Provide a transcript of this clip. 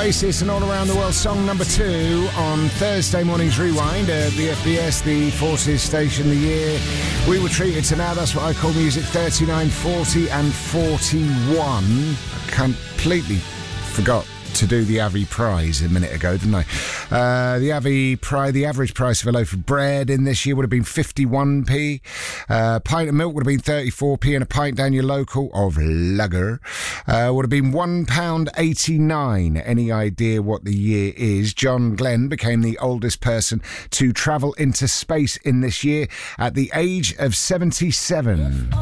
Oasis and All Around the World, song number 2 on Thursday morning's Rewind at the FBS, the Forces station. The year we were treated to now, that's what I call music, 39, 40 and 41. I completely forgot to do the Avi prize a minute ago, didn't I? The average price of a loaf of bread in this year would have been 51p. A pint of milk would have been 34p, and a pint down your local of lager would have been £1.89. Any idea what the year is? John Glenn became the oldest person to travel into space in this year at the age of 77.